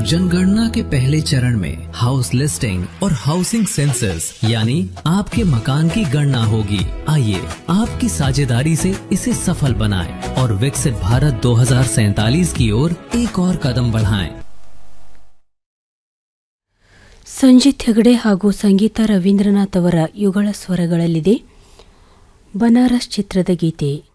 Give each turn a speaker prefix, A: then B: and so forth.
A: जनगणना के पहले चरण में हाउस लिस्टिंग और हाउसिंग सेंसस यानी आपके मकान की गणना होगी। आइए आपकी साझेदारी से इसे सफल बनाएं और विकसित भारत 2047 की ओर एक और कदम बढ़ाएं।
B: ಸಂಜಿತ್ ಹೆಗಡೆ ಹಾಗೂ ಸಂಗೀತ ರವೀಂದ್ರನಾಥ್ ಅವರ ಯುಗಳ ಸ್ವರಗಳಲ್ಲಿದೆ ಬನಾರಸ್ ಚಿತ್ರದ ಗೀತೆ.